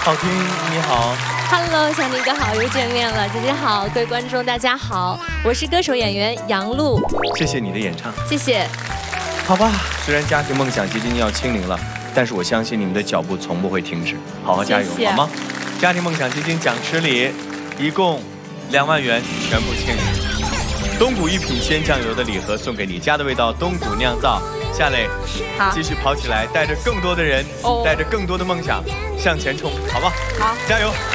好听，你好。 Hello， 小宁哥好，又见面了。姐姐好，各位观众大家好，我是歌手演员杨璐。 谢谢你的演唱， 谢谢。 好吧，虽然家庭梦想基金要清零了，但是我相信你们的脚步从不会停止，好好加油， 谢谢好吗？家庭梦想基金奖池里一共2万元，全部清零。东谷一品鲜酱油的礼盒送给你，家的味道，东谷酿造。夏磊，继续跑起来，带着更多的人，带着更多的梦想向前冲，好吗？ 好， 加油！